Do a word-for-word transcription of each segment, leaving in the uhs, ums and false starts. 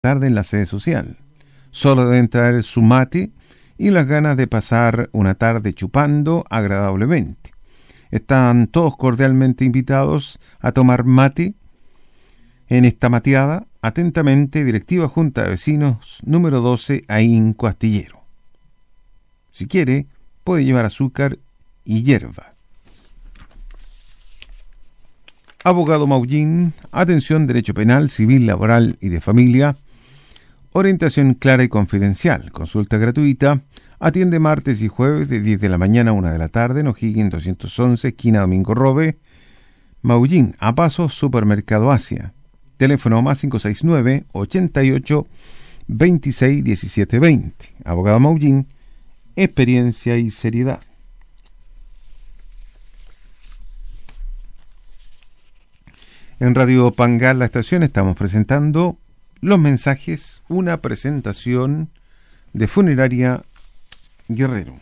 tarde en la sede social. Solo deben traer su mate y las ganas de pasar una tarde chupando agradablemente. Están todos cordialmente invitados a tomar mate en esta mateada. Atentamente, Directiva Junta de Vecinos número doce, Ahínco Astillero. Si quiere, puede llevar azúcar y hierba. Abogado Maullín, atención, derecho penal, civil, laboral y de familia. Orientación clara y confidencial. Consulta gratuita. Atiende martes y jueves de diez de la mañana a una de la tarde en O'Higgins doscientos once, esquina Domingo Robe. Maullín, a pasos, Supermercado Asia. Teléfono más cinco seis nueve, ochenta y ocho, veintiséis, diecisiete, veinte. Abogado Maullín, experiencia y seriedad. En Radio Pangal, la estación, estamos presentando los mensajes, una presentación de Funeraria Guerrero.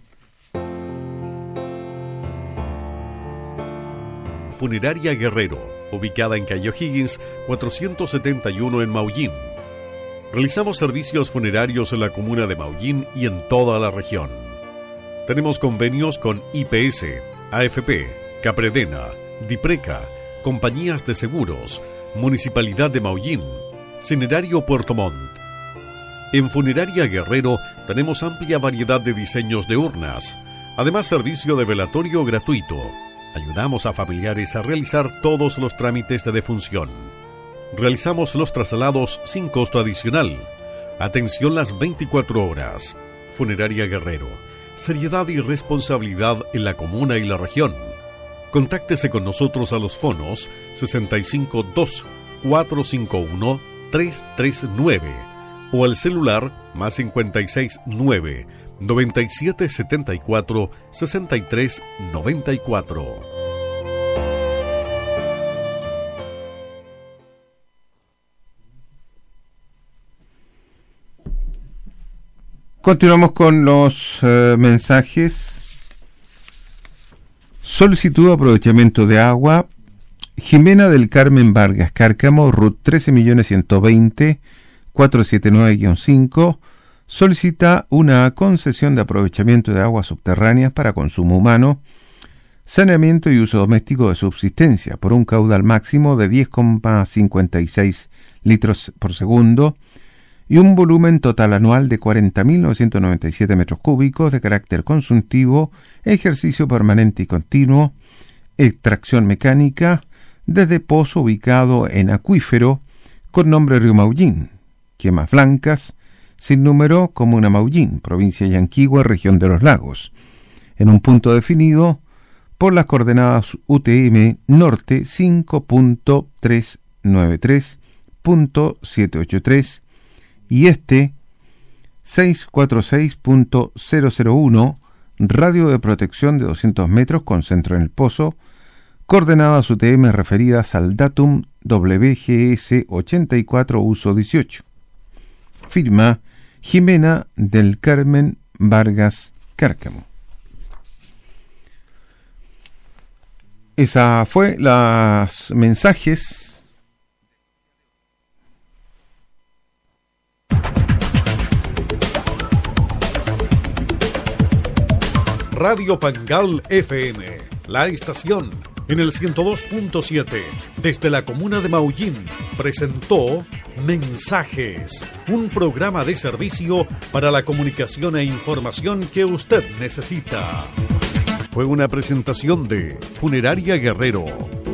Funeraria Guerrero, ubicada en calle O'Higgins, cuatrocientos setenta y uno en Maullín. Realizamos servicios funerarios en la comuna de Maullín y en toda la región. Tenemos convenios con I P S, A F P, Capredena, Dipreca, compañías de seguros, Municipalidad de Maullín, Cinerario Puerto Montt. En Funeraria Guerrero tenemos amplia variedad de diseños de urnas, además servicio de velatorio gratuito. Ayudamos a familiares a realizar todos los trámites de defunción. Realizamos los traslados sin costo adicional. Atención las veinticuatro horas. Funeraria Guerrero. Seriedad y responsabilidad en la comuna y la región. Contáctese con nosotros a los fonos sesenta y cinco dos, cuatro cinco uno, tres tres nueve o al celular más cincuenta y seis nueve, noventa y siete setenta y cuatro, sesenta y tres noventa y cuatro. Continuamos con los uh, mensajes. Solicitud de aprovechamiento de agua. Jimena del Carmen Vargas Cárcamo, R U T trece millones ciento veinte, cuatrocientos setenta y nueve guion cinco, solicita una concesión de aprovechamiento de aguas subterráneas para consumo humano, saneamiento y uso doméstico de subsistencia por un caudal máximo de diez coma cincuenta y seis litros por segundo y un volumen total anual de cuarenta mil novecientos noventa y siete metros cúbicos de carácter consultivo, ejercicio permanente y continuo, extracción mecánica, desde pozo ubicado en acuífero con nombre Río Maullín, Quemas Blancas, sin número, comuna Maullín, provincia Yanquihue, región de los lagos, en un punto definido por las coordenadas U T M norte cinco punto trescientos noventa y tres punto setecientos ochenta y tres y este seiscientos cuarenta y seis punto cero cero uno, radio de protección de doscientos metros con centro en el pozo, coordenadas U T M referidas al datum W G S ochenta y cuatro uso dieciocho. Firma Jimena del Carmen Vargas Cárcamo. Esa fue los mensajes. Radio Pangal F M, la estación en el ciento dos punto siete, desde la comuna de Maullín, presentó Mensajes, un programa de servicio para la comunicación e información que usted necesita. Fue una presentación de Funeraria Guerrero.